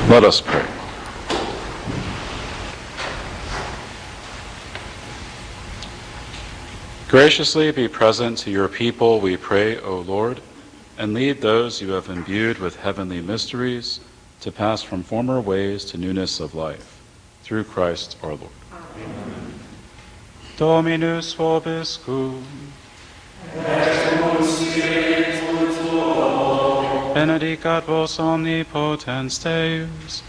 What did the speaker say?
Let us pray. Graciously be present to your people, we pray, O Lord, and lead those you have imbued with heavenly mysteries to pass from former ways to newness of life. Through Christ our Lord. Amen. Dominus vobiscum. Benedicat vos omnipotens Deus,